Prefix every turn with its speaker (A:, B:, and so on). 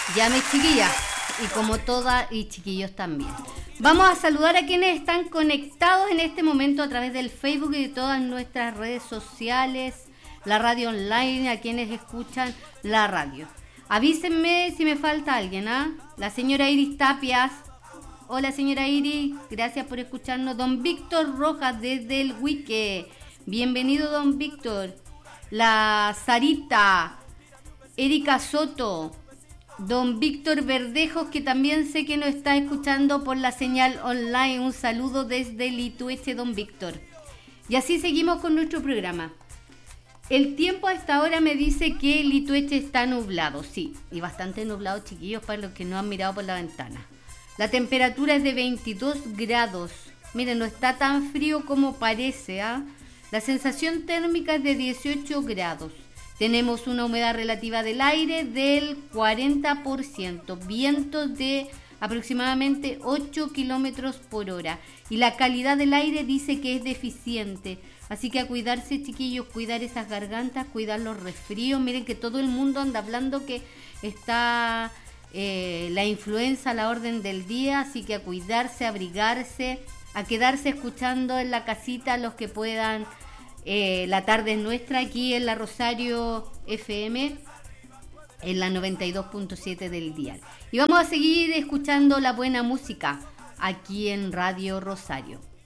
A: Ya mis chiquillas, y como todas y chiquillos también. Vamos a saludar a quienes están conectados en este momento a través del Facebook y de todas nuestras redes sociales, la radio online, a quienes escuchan la radio. Avísenme si me falta alguien, ¿ah? La señora Iris Tapias. Hola señora Iris, gracias por escucharnos. Don Víctor Rojas desde el Huique. Bienvenido don Víctor. La Sarita, Erika Soto, don Víctor Verdejos, que también sé que nos está escuchando por la señal online. Un saludo desde Litueche, don Víctor. Y así seguimos con nuestro programa. El tiempo a esta hora me dice que Litueche está nublado, sí, y bastante nublado, chiquillos, para los que no han mirado por la ventana. La temperatura es de 22 grados. Miren, no está tan frío como parece, ¿ah? La sensación térmica es de 18 grados. Tenemos una humedad relativa del aire del 40%, vientos de aproximadamente 8 kilómetros por hora. Y la calidad del aire dice que es deficiente. Así que a cuidarse, chiquillos, cuidar esas gargantas, cuidar los resfríos. Miren que todo el mundo anda hablando que está la influenza a la orden del día. Así que a cuidarse, a abrigarse, a quedarse escuchando en la casita los que puedan. La tarde es nuestra aquí en la Rosario FM, en la 92.7 del dial. Y vamos a seguir escuchando la buena música aquí en Radio Rosario.